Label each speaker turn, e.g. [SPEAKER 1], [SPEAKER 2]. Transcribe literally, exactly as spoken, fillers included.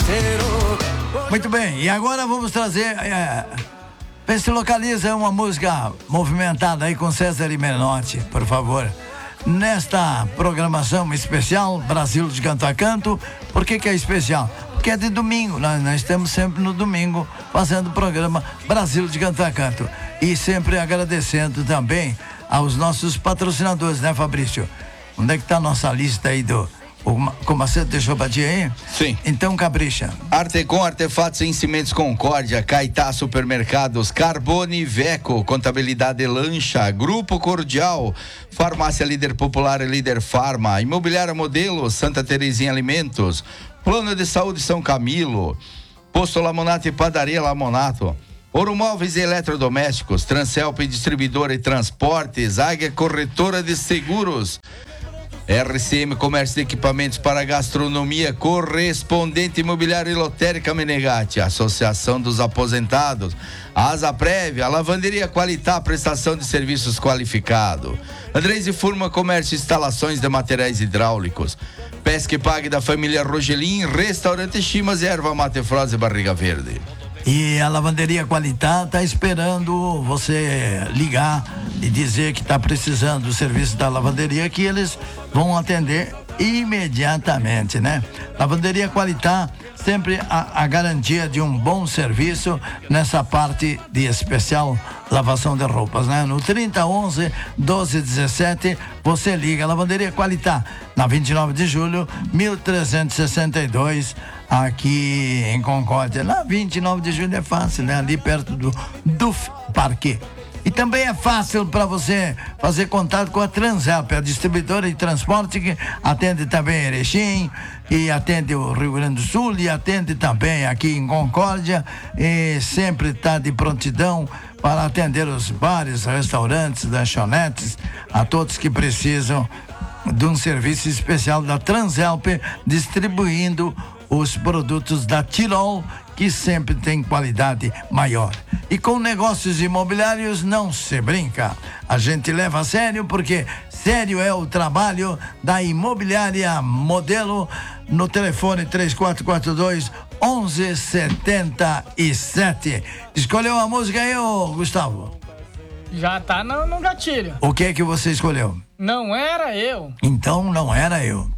[SPEAKER 1] Muito bem, e agora vamos trazer. É, vê se localiza uma música movimentada aí com César e Menotti, por favor. Nesta programação especial, Brasil de Canto a Canto. Por que que é especial? Porque é de domingo, nós, nós estamos sempre no domingo fazendo o programa Brasil de Canto a Canto. E sempre agradecendo também aos nossos patrocinadores, né, Fabrício? Onde é que está a nossa lista aí do... O Macedo deixou pra ti aí?
[SPEAKER 2] Sim.
[SPEAKER 1] Então capricha.
[SPEAKER 2] Artecom, Artefatos em Cimentos Concórdia, Caetá Supermercados, Carbone Veco, Contabilidade Lancha, Grupo Cordial, Farmácia Líder Popular e Líder Farma, Imobiliária Modelo, Santa Terezinha Alimentos, Plano de Saúde São Camilo, Posto Lamonato e Padaria Lamonato, Ouro Móveis e Eletrodomésticos, Transelp Distribuidora e Transportes, Águia Corretora de Seguros, R C M Comércio de Equipamentos para Gastronomia, Correspondente Imobiliário e Lotérica Menegatti, Associação dos Aposentados, Asa Prévia, Lavanderia Qualitá, prestação de serviços qualificado, Andrés e Furma Comércio e Instalações de Materiais Hidráulicos, Pesca e Pague da Família Rogelim, Restaurante Chimas e Erva Mate Froze e Barriga Verde.
[SPEAKER 1] E a Lavanderia Qualitá está esperando você ligar e dizer que está precisando do serviço da lavanderia, que eles vão atender imediatamente, né? Lavanderia Qualitá, sempre a, a garantia de um bom serviço nessa parte de especial lavação de roupas, né? No trinta, onze, doze, dezessete, você liga. Lavanderia Qualitá, na vinte e nove de julho, mil trezentos e sessenta e dois, aqui em Concórdia. Na vinte e nove de julho é fácil, né? Ali perto do do Parque. E também é fácil para você fazer contato com a Transelp, a distribuidora de transporte que atende também Erechim e atende o Rio Grande do Sul e atende também aqui em Concórdia, e sempre está de prontidão para atender os bares, restaurantes, lanchonetes, a todos que precisam de um serviço especial da Transelp, distribuindo os produtos da Tirol, que sempre tem qualidade maior. E com negócios imobiliários não se brinca. A gente leva a sério, porque sério é o trabalho da Imobiliária Modelo, no telefone três quatro quatro dois, onze setenta e sete. Escolheu a música aí, ô Gustavo?
[SPEAKER 3] Já tá no, no gatilho.
[SPEAKER 1] O que é que você escolheu?
[SPEAKER 3] Não era eu.
[SPEAKER 1] Então não era eu.